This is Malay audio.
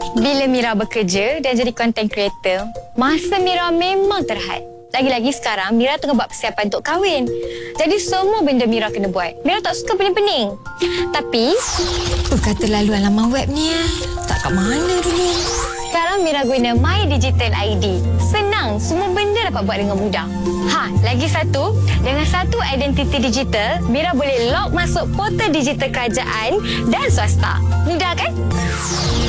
Bila Mira bekerja dan jadi content creator, masa Mira memang terhad. Lagi-lagi sekarang, Mira tengah buat persiapan untuk kahwin. Jadi semua benda Mira kena buat. Mira tak suka pening-pening. Tapi, Kata laluan laman web ni tak kat mana dulu. sekarang Mira guna My Digital ID. Senang, semua benda dapat buat dengan mudah. Lagi satu, dengan satu identiti digital, Mira boleh log masuk portal digital kerajaan dan swasta. Mudah kan?